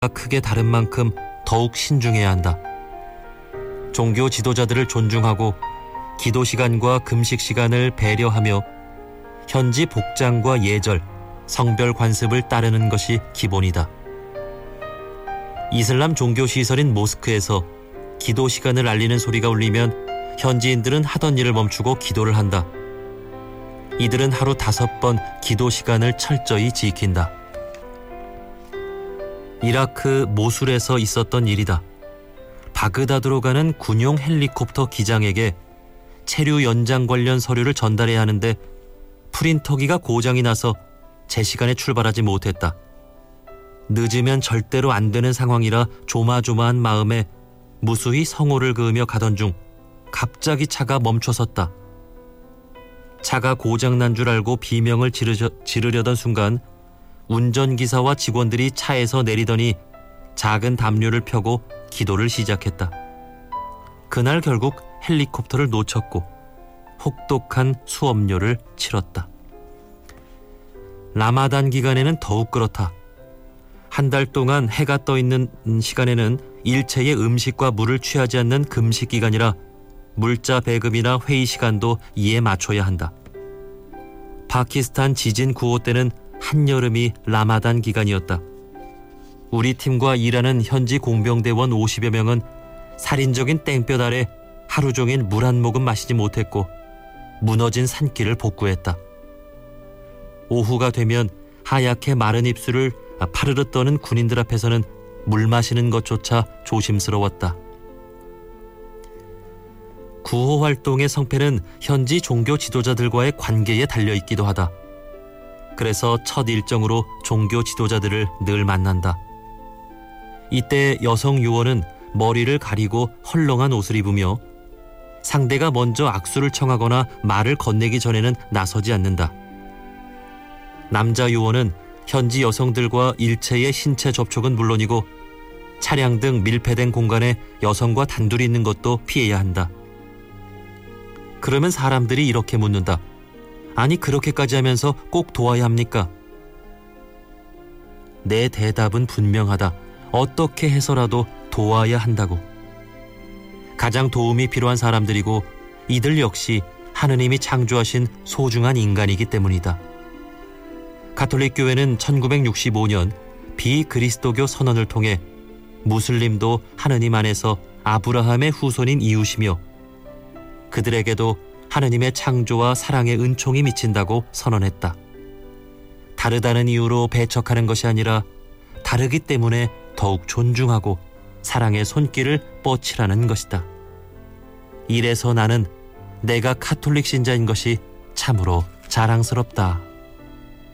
크게 다른 만큼 더욱 신중해야 한다. 종교 지도자들을 존중하고 기도 시간과 금식 시간을 배려하며 현지 복장과 예절, 성별 관습을 따르는 것이 기본이다. 이슬람 종교 시설인 모스크에서 기도 시간을 알리는 소리가 울리면 현지인들은 하던 일을 멈추고 기도를 한다. 이들은 하루 5번 기도 시간을 철저히 지킨다. 이라크 모술에서 있었던 일이다. 바그다드로 가는 군용 헬리콥터 기장에게 체류 연장 관련 서류를 전달해야 하는데 프린터기가 고장이 나서 제 시간에 출발하지 못했다. 늦으면 절대로 안 되는 상황이라 조마조마한 마음에 무수히 성호를 그으며 가던 중 갑자기 차가 멈춰섰다. 차가 고장난 줄 알고 비명을 지르려던 순간 운전기사와 직원들이 차에서 내리더니 작은 담요를 펴고 기도를 시작했다. 그날 결국 헬리콥터를 놓쳤고 혹독한 수업료를 치렀다. 라마단 기간에는 더욱 그렇다. 한 달 동안 해가 떠 있는 시간에는 일체의 음식과 물을 취하지 않는 금식 기간이라 물자 배급이나 회의 시간도 이에 맞춰야 한다. 파키스탄 지진 구호 때는 한여름이 라마단 기간이었다. 우리 팀과 일하는 현지 공병대원 50여 명은 살인적인 땡볕 아래 하루 종일 물 한 모금 마시지 못했고 무너진 산길을 복구했다. 오후가 되면 하얗게 마른 입술을 파르르 떠는 군인들 앞에서는 물 마시는 것조차 조심스러웠다. 구호 활동의 성패는 현지 종교 지도자들과의 관계에 달려있기도 하다. 그래서 첫 일정으로 종교 지도자들을 늘 만난다. 이때 여성 요원은 머리를 가리고 헐렁한 옷을 입으며 상대가 먼저 악수를 청하거나 말을 건네기 전에는 나서지 않는다. 남자 요원은 현지 여성들과 일체의 신체 접촉은 물론이고 차량 등 밀폐된 공간에 여성과 단둘이 있는 것도 피해야 한다. 그러면 사람들이 이렇게 묻는다. 아니 그렇게까지 하면서 꼭 도와야 합니까? 내 대답은 분명하다. 어떻게 해서라도 도와야 한다고. 가장 도움이 필요한 사람들이고 이들 역시 하느님이 창조하신 소중한 인간이기 때문이다. 가톨릭 교회는 1965년 비그리스도교 선언을 통해 무슬림도 하느님 안에서 아브라함의 후손인 이웃이며 그들에게도 하느님의 창조와 사랑의 은총이 미친다고 선언했다. 다르다는 이유로 배척하는 것이 아니라 다르기 때문에 더욱 존중하고 사랑의 손길을 뻗치라는 것이다. 이래서 나는 내가 가톨릭 신자인 것이 참으로 자랑스럽다.